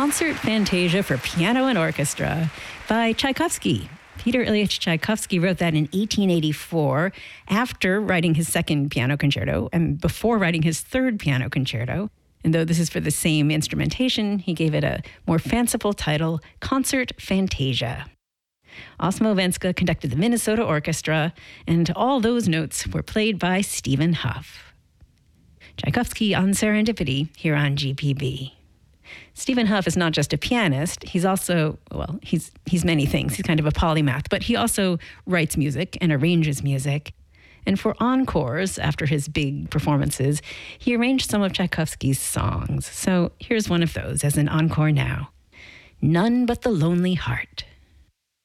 Concert Fantasia for Piano and Orchestra by Tchaikovsky. Peter Ilyich Tchaikovsky wrote that in 1884 after writing his second piano concerto and before writing his third piano concerto. And though this is for the same instrumentation, he gave it a more fanciful title, Concert Fantasia. Osmo Venska conducted the Minnesota Orchestra, and all those notes were played by Stephen Hough. Tchaikovsky on Serendipity here on GPB. Stephen Hough is not just a pianist. He's also, well, he's many things. He's kind of a polymath, but he also writes music and arranges music. And for encores, after his big performances, he arranged some of Tchaikovsky's songs. So here's one of those as an encore now. None But the Lonely Heart.